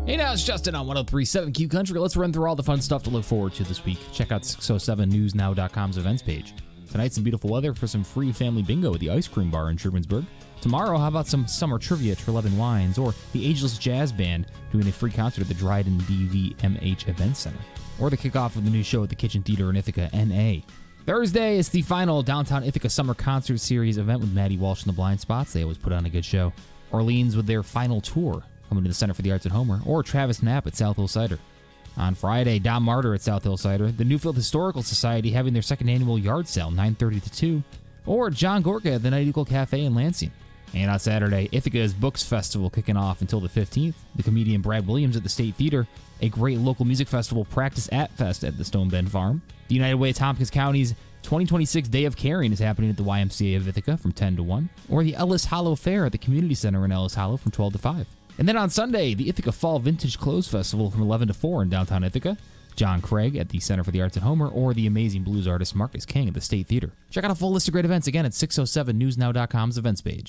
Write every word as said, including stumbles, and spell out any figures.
Hey now, it's Justin on one oh three point seven Q Country. Let's run through all the fun stuff to look forward to this week. Check out six oh seven news now dot com's events page. Tonight, some beautiful weather for some free family bingo at the Ice Cream Bar in Shermansburg. Tomorrow, how about some summer trivia at Trelevin Wines, or the Ageless Jazz Band doing a free concert at the Dryden D V M H Event Center, or the kickoff of the new show at the Kitchen Theater in Ithaca, N A. Thursday is the final Downtown Ithaca Summer Concert Series event with Maddie Walsh and the Blind Spots. They always put on a good show. Orleans with their final tour, coming to the Center for the Arts at Homer, or Travis Knapp at South Hill Cider. On Friday, Don Martyr at South Hill Cider, the Newfield Historical Society having their second annual yard sale, nine thirty to two, or John Gorka at the Night Eagle Cafe in Lansing. And on Saturday, Ithaca's Books Festival kicking off until the fifteenth, the comedian Brad Williams at the State Theater, a great local music festival, Practice at Fest at the Stone Bend Farm. The United Way of Tompkins County's twenty twenty-six Day of Caring is happening at the Y M C A of Ithaca from ten to one, or the Ellis Hollow Fair at the Community Center in Ellis Hollow from twelve to five. And then on Sunday, the Ithaca Fall Vintage Clothes Festival from eleven to four in downtown Ithaca, John Craig at the Center for the Arts at Homer, or the amazing blues artist Marcus King at the State Theater. Check out a full list of great events again at six oh seven news now dot com's events page.